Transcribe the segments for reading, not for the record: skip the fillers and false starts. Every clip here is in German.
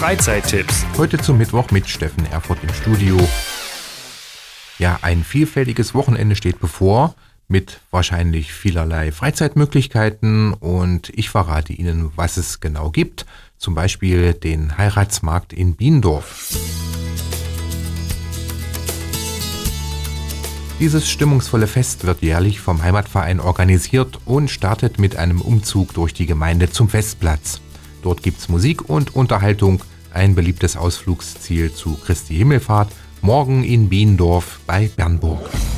Freizeittipps. Heute zum Mittwoch mit Steffen Erfurt im Studio. Ja, ein vielfältiges Wochenende steht bevor mit wahrscheinlich vielerlei Freizeitmöglichkeiten und ich verrate Ihnen, was es genau gibt. Zum Beispiel den Heiratsmarkt in Biendorf. Dieses stimmungsvolle Fest wird jährlich vom Heimatverein organisiert und startet mit einem Umzug durch die Gemeinde zum Festplatz. Dort gibt's Musik und Unterhaltung, ein beliebtes Ausflugsziel zu Christi Himmelfahrt, morgen in Biendorf bei Bernburg.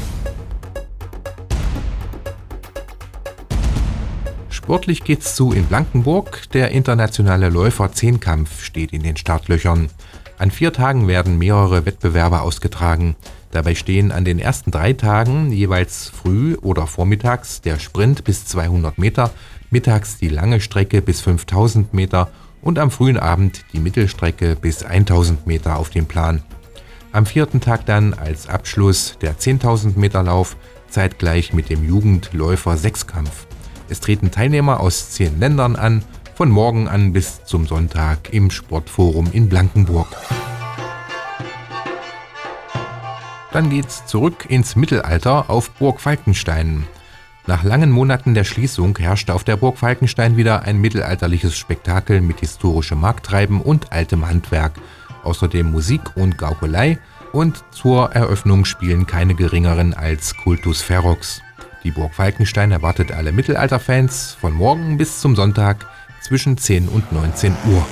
Sportlich geht's zu in Blankenburg. Der internationale Läufer-Zehnkampf steht in den Startlöchern. An 4 Tagen werden mehrere Wettbewerbe ausgetragen. Dabei stehen an den ersten 3 Tagen jeweils früh oder vormittags der Sprint bis 200 Meter, mittags die lange Strecke bis 5000 Meter und am frühen Abend die Mittelstrecke bis 1000 Meter auf dem Plan. Am 4. Tag dann als Abschluss der 10.000 Meter Lauf, zeitgleich mit dem Jugendläufer-Sechskampf. Es treten Teilnehmer aus 10 Ländern an, von morgen an bis zum Sonntag im Sportforum in Blankenburg. Dann geht's zurück ins Mittelalter auf Burg Falkenstein. Nach langen Monaten der Schließung herrschte auf der Burg Falkenstein wieder ein mittelalterliches Spektakel mit historischem Markttreiben und altem Handwerk. Außerdem Musik und Gaukelei und zur Eröffnung spielen keine geringeren als Cultus Ferox. Die Burg Falkenstein erwartet alle Mittelalterfans von morgen bis zum Sonntag zwischen 10 und 19 Uhr.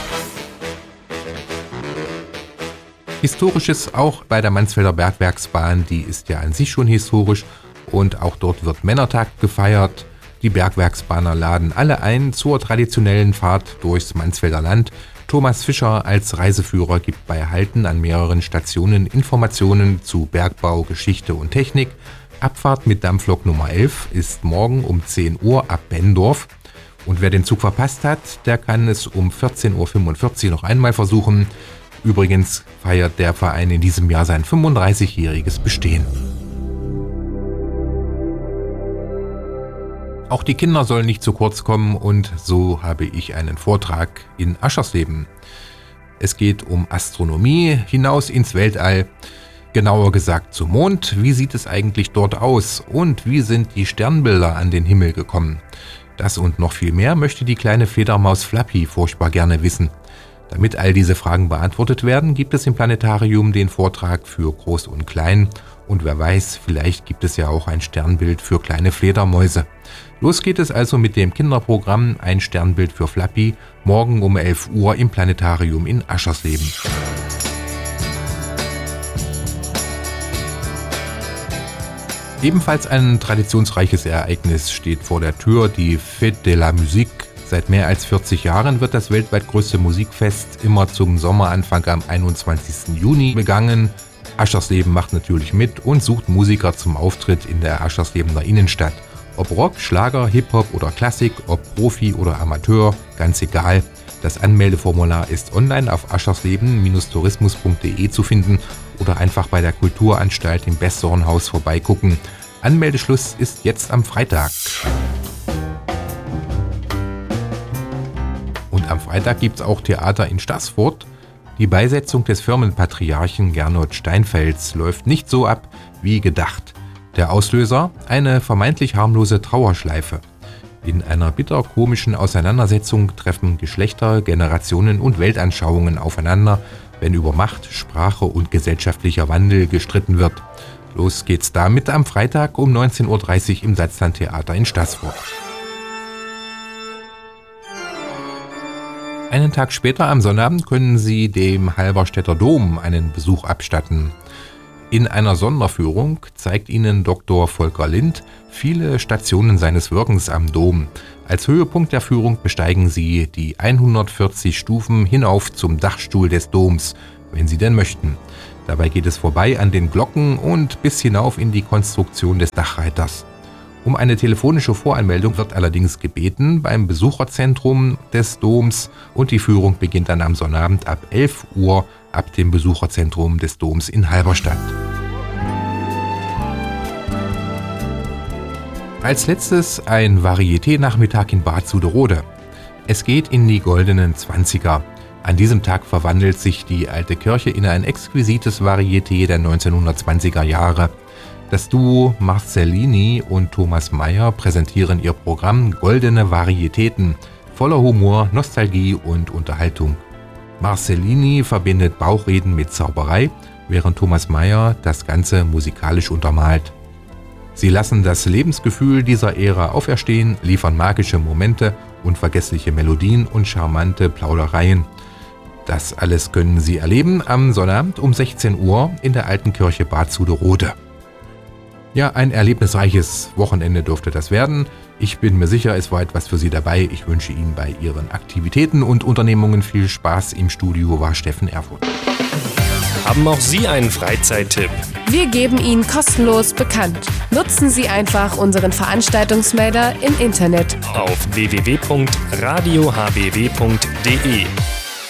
Historisches auch bei der Mansfelder Bergwerksbahn, die ist ja an sich schon historisch und auch dort wird Männertag gefeiert. Die Bergwerksbahner laden alle ein zur traditionellen Fahrt durchs Mansfelder Land. Thomas Fischer als Reiseführer gibt bei Halten an mehreren Stationen Informationen zu Bergbau, Geschichte und Technik. Abfahrt mit Dampflok Nummer 11 ist morgen um 10 Uhr ab Bendorf. Und wer den Zug verpasst hat, der kann es um 14.45 Uhr noch einmal versuchen. Übrigens feiert der Verein in diesem Jahr sein 35-jähriges Bestehen. Auch die Kinder sollen nicht zu kurz kommen und so habe ich einen Vortrag in Aschersleben. Es geht um Astronomie, hinaus ins Weltall. Genauer gesagt zum Mond. Wie sieht es eigentlich dort aus? Und wie sind die Sternbilder an den Himmel gekommen? Das und noch viel mehr möchte die kleine Fledermaus Flappy furchtbar gerne wissen. Damit all diese Fragen beantwortet werden, gibt es im Planetarium den Vortrag für Groß und Klein. Und wer weiß, vielleicht gibt es ja auch ein Sternbild für kleine Fledermäuse. Los geht es also mit dem Kinderprogramm Ein Sternbild für Flappy, morgen um 11 Uhr im Planetarium in Aschersleben. Ebenfalls ein traditionsreiches Ereignis steht vor der Tür, die Fête de la Musique. Seit mehr als 40 Jahren wird das weltweit größte Musikfest immer zum Sommeranfang am 21. Juni begangen. Aschersleben macht natürlich mit und sucht Musiker zum Auftritt in der Ascherslebener Innenstadt. Ob Rock, Schlager, Hip-Hop oder Klassik, ob Profi oder Amateur, ganz egal. Das Anmeldeformular ist online auf aschersleben-tourismus.de zu finden oder einfach bei der Kulturanstalt im Bessornhaus vorbeigucken. Anmeldeschluss ist jetzt am Freitag. Und am Freitag gibt's auch Theater in Staßfurt. Die Beisetzung des Firmenpatriarchen Gernot Steinfels läuft nicht so ab wie gedacht. Der Auslöser? Eine vermeintlich harmlose Trauerschleife. In einer bitterkomischen Auseinandersetzung treffen Geschlechter, Generationen und Weltanschauungen aufeinander, wenn über Macht, Sprache und gesellschaftlicher Wandel gestritten wird. Los geht's damit am Freitag um 19.30 Uhr im Salzlandtheater in Staßfurt. Einen Tag später am Sonnabend können Sie dem Halberstädter Dom einen Besuch abstatten. In einer Sonderführung zeigt Ihnen Dr. Volker Lind viele Stationen seines Wirkens am Dom. Als Höhepunkt der Führung besteigen Sie die 140 Stufen hinauf zum Dachstuhl des Doms, wenn Sie denn möchten. Dabei geht es vorbei an den Glocken und bis hinauf in die Konstruktion des Dachreiters. Um eine telefonische Voranmeldung wird allerdings gebeten beim Besucherzentrum des Doms und die Führung beginnt dann am Sonnabend ab 11 Uhr ab dem Besucherzentrum des Doms in Halberstadt. Als letztes ein Varieté-Nachmittag in Bad Suderode. Es geht in die goldenen 20er. An diesem Tag verwandelt sich die alte Kirche in ein exquisites Varieté der 1920er Jahre. Das Duo Marcellini und Thomas Mayer präsentieren ihr Programm Goldene Varietäten, voller Humor, Nostalgie und Unterhaltung. Marcellini verbindet Bauchreden mit Zauberei, während Thomas Mayer das Ganze musikalisch untermalt. Sie lassen das Lebensgefühl dieser Ära auferstehen, liefern magische Momente, unvergessliche Melodien und charmante Plaudereien. Das alles können Sie erleben am Sonnabend um 16 Uhr in der Alten Kirche Bad Zuderode. Ja, ein erlebnisreiches Wochenende dürfte das werden. Ich bin mir sicher, es war etwas für Sie dabei. Ich wünsche Ihnen bei Ihren Aktivitäten und Unternehmungen viel Spaß. Im Studio war Steffen Erfurt. Haben auch Sie einen Freizeittipp? Wir geben ihn kostenlos bekannt. Nutzen Sie einfach unseren Veranstaltungsmelder im Internet auf www.radiohbw.de.